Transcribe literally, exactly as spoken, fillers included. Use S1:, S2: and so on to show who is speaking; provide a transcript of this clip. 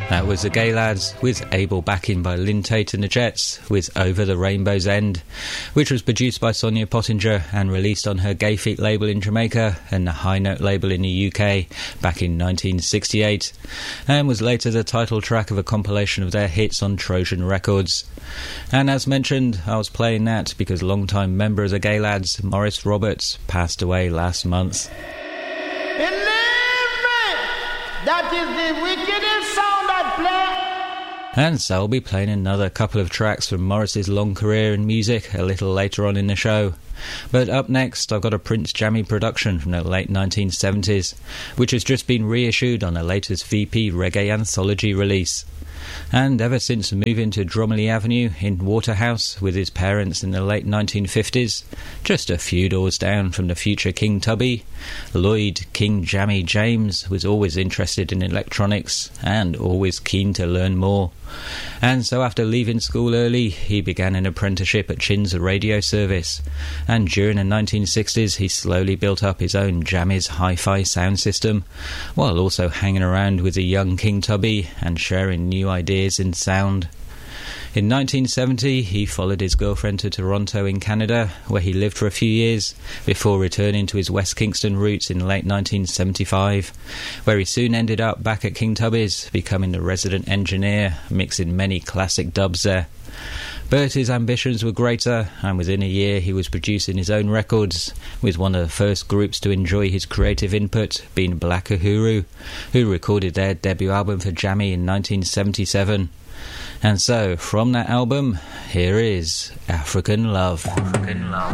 S1: That was the Gay Lads, with able backing by Lynn Tate and the Jets, with Over the Rainbow's End, which was produced by Sonia Pottinger and released on her Gay Feet label in Jamaica and the High Note label in the U K back in nineteen sixty-eight, and was later the title track of a compilation of their hits on Trojan Records. And as mentioned, I was playing that because longtime member of the Gay Lads, Maurice Roberts, passed away last month.
S2: Believe me, that is the wickedest sound I play.
S1: And so I'll be playing another couple of tracks from Maurice's long career in music a little later on in the show. But up next, I've got a Prince Jammy production from the late nineteen seventies, which has just been reissued on the latest V P Reggae Anthology release. And ever since moving to Drumley Avenue in Waterhouse with his parents in the late nineteen fifties, just a few doors down from the future King Tubby, Lloyd King Jammy James was always interested in electronics and always keen to learn more. And so after leaving school early, he began an apprenticeship at Chin's radio service, and during the nineteen sixties he slowly built up his own Jammy's hi-fi sound system, while also hanging around with the young King Tubby and sharing new ideas in sound. In nineteen seventy, he followed his girlfriend to Toronto in Canada, where he lived for a few years, before returning to his West Kingston roots in late nineteen seventy-five, where he soon ended up back at King Tubby's, becoming the resident engineer, mixing many classic dubs there. But his ambitions were greater, and within a year he was producing his own records, with one of the first groups to enjoy his creative input being Black Uhuru, who recorded their debut album for Jammy in nineteen seventy-seven. And so, from that album, here is African Love. African Love.